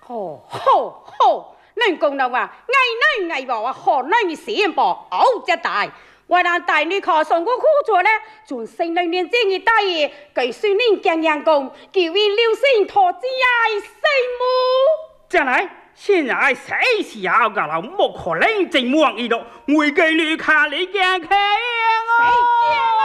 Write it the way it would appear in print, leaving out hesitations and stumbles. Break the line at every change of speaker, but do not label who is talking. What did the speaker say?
好，恁讲了话，爱女爱无啊，好女先报，后只大。我让大女考上过苦做呢，从新来年正月大爷，给孙女讲讲讲，求愿留心托子爱生母。
将来现在谁是要个了，莫可能真忘一了，我给你看你讲看啊！